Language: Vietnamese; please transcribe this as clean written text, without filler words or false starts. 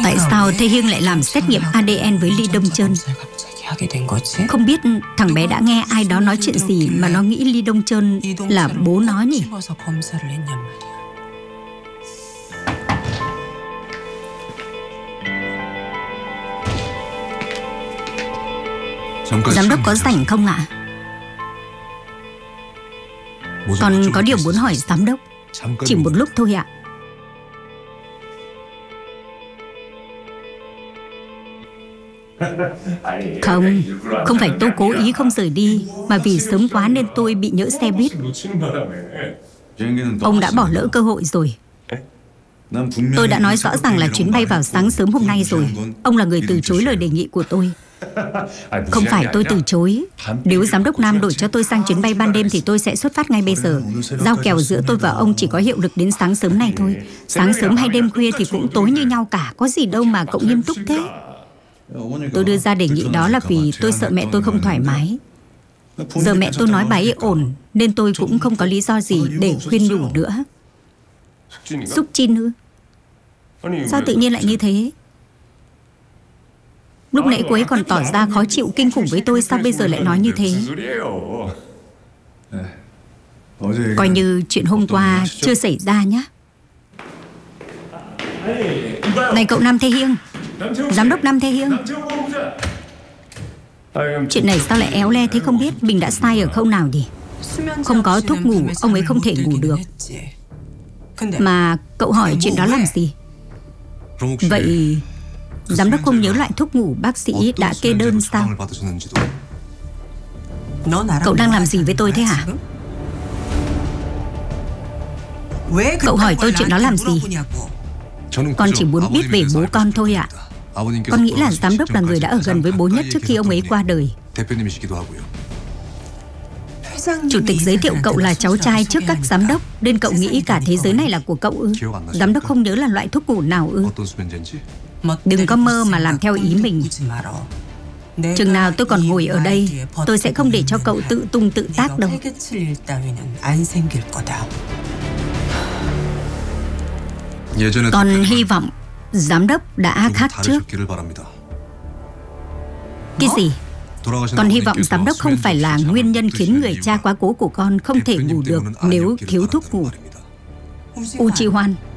Tại sao Thế Hiên lại làm xét nghiệm ADN với Lee Dong Cheon? Không biết thằng bé đã nghe ai đó nói chuyện gì mà nó nghĩ Lee Dong Cheon là bố nó nhỉ? Giám đốc có rảnh không ạ? Con có điều muốn hỏi giám đốc. Chỉ một lúc thôi ạ. Không phải tôi cố ý không rời đi, mà vì sớm quá nên tôi bị nhỡ xe buýt. Ông đã bỏ lỡ cơ hội rồi. Tôi đã nói rõ ràng là chuyến bay vào sáng sớm hôm nay rồi. Ông là người từ chối lời đề nghị của tôi. Không phải tôi từ chối. Nếu giám đốc Nam đổi cho tôi sang chuyến bay ban đêm thì tôi sẽ xuất phát ngay bây giờ. Giao kèo giữa tôi và ông chỉ có hiệu lực đến sáng sớm này thôi. Sáng sớm hay đêm khuya thì cũng tối như nhau cả. Có gì đâu mà cậu nghiêm túc thế. Tôi đưa ra đề nghị đó là vì tôi sợ mẹ tôi không thoải mái. Giờ mẹ tôi nói bà ấy ổn, nên tôi cũng không có lý do gì để khuyên nhủ nữa. Xúc Chin ư? Sao tự nhiên lại như thế? Lúc nãy cô ấy còn tỏ ra khó chịu kinh khủng với tôi, sao bây giờ lại nói như thế? Coi như chuyện hôm qua chưa xảy ra nhé. Này cậu Nam Thế Hiên, giám đốc Nam Thế Hiên. Chuyện này sao lại éo le thế không biết? Mình đã sai ở khâu nào nhỉ? Không có thuốc ngủ, ông ấy không thể ngủ được. Mà cậu hỏi chuyện đó làm gì? Vậy giám đốc không nhớ loại thuốc ngủ bác sĩ đã kê đơn sao? Cậu đang làm gì với tôi thế hả? Cậu hỏi tôi chuyện đó làm gì? Con chỉ muốn biết về bố con thôi ạ. Con nghĩ là giám đốc là người đã ở gần với bố nhất trước khi ông ấy qua đời. Chủ tịch giới thiệu cậu là cháu trai trước các giám đốc, nên cậu nghĩ cả thế giới này là của cậu ư? Giám đốc không nhớ là loại thuốc ngủ nào ư? Đừng có mơ mà làm theo ý mình. Chừng nào tôi còn ngồi ở đây, tôi sẽ không để cho cậu tự tung tự tác đâu. Con hy vọng giám đốc đã khác trước. Cái gì? Con hy vọng giám đốc không phải là nguyên nhân khiến người cha quá cố của con không thể ngủ được nếu thiếu thuốc ngủ. U Chi Hoan,